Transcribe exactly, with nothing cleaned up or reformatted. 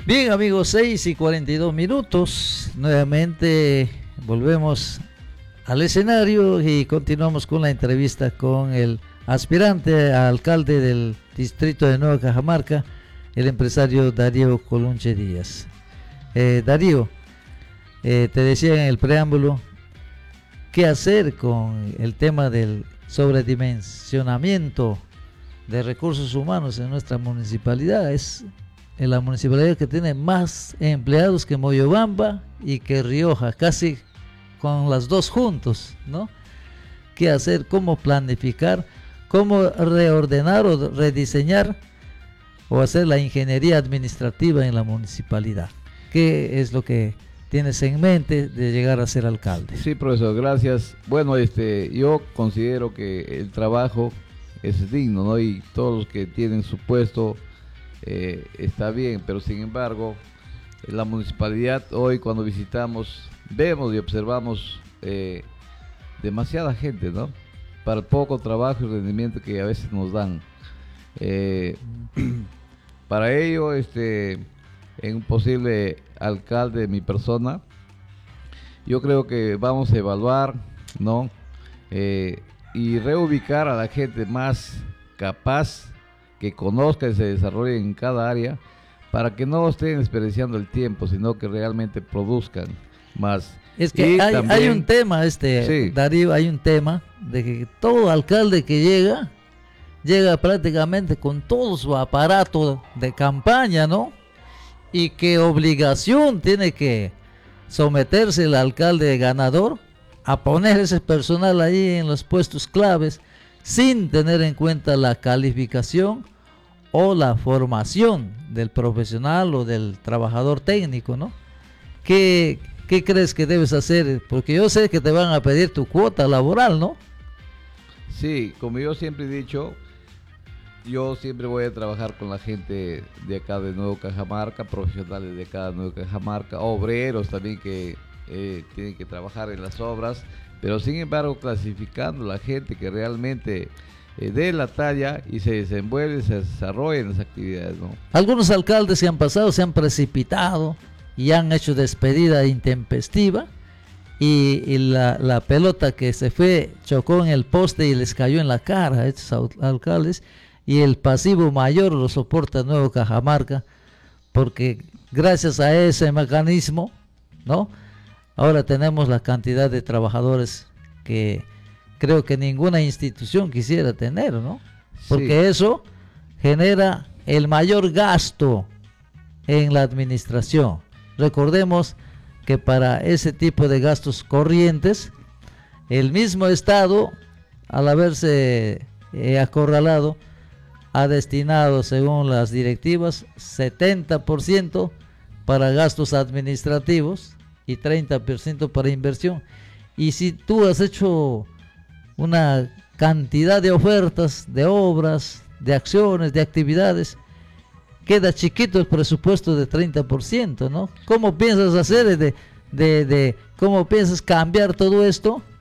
Bien, amigos, seis y cuarenta y dos minutos. Nuevamente volvemos al escenario y continuamos con la entrevista con el aspirante a alcalde del distrito de Nueva Cajamarca, el empresario Darío Colunche Díaz. Eh, Darío, eh, te decía en el preámbulo, ¿qué hacer con el tema del sobredimensionamiento de recursos humanos en nuestra municipalidad? Es en la municipalidad que tiene más empleados que Moyobamba y que Rioja, casi con las dos juntos, ¿no? ¿Qué hacer? ¿Cómo planificar? ¿Cómo reordenar o rediseñar o hacer la ingeniería administrativa en la municipalidad? ¿Qué es lo que tienes en mente de llegar a ser alcalde? Sí, profesor, gracias. Bueno, este, yo considero que el trabajo es digno, ¿no? Y todos los que tienen su puesto eh, está bien, pero sin embargo, la municipalidad hoy cuando visitamos, vemos y observamos eh, demasiada gente, ¿no? Para el poco trabajo y rendimiento que a veces nos dan. Eh, para ello, este, en un posible alcalde de mi persona, yo creo que vamos a evaluar, ¿no? Eh, y reubicar a la gente más capaz, que conozca y se desarrolle en cada área, para que no estén desperdiciando el tiempo, sino que realmente produzcan más. Es que hay, también, hay un tema, este sí. Darío, hay un tema de que todo alcalde que llega, llega prácticamente con todo su aparato de campaña, ¿no? Y qué obligación tiene que someterse el alcalde ganador a poner ese personal ahí en los puestos claves sin tener en cuenta la calificación o la formación del profesional o del trabajador técnico, ¿no? ¿Qué, qué crees que debes hacer? Porque yo sé que te van a pedir tu cuota laboral, ¿no? Sí, como yo siempre he dicho, yo siempre voy a trabajar con la gente de acá de Nueva Cajamarca, profesionales de acá de Nueva Cajamarca, obreros también que eh, tienen que trabajar en las obras, pero sin embargo clasificando la gente que realmente eh, dé la talla y se desenvuelve, se desarrolla en las actividades, ¿no? Algunos alcaldes se han pasado, se han precipitado y han hecho despedida intempestiva y, y la, la pelota que se fue chocó en el poste y les cayó en la cara a estos alcaldes, y el pasivo mayor lo soporta Nuevo Cajamarca, porque gracias a ese mecanismo, ¿no? Ahora tenemos la cantidad de trabajadores que creo que ninguna institución quisiera tener, ¿no? Porque sí, eso genera el mayor gasto en la administración. Recordemos que para ese tipo de gastos corrientes, el mismo Estado, al haberse eh, acorralado, ha destinado, según las directivas, setenta por ciento para gastos administrativos y treinta por ciento para inversión. Y si tú has hecho una cantidad de ofertas, de obras, de acciones, de actividades, queda chiquito el presupuesto de treinta por ciento, ¿no? ¿Cómo piensas hacer, de, de, de cómo piensas cambiar todo esto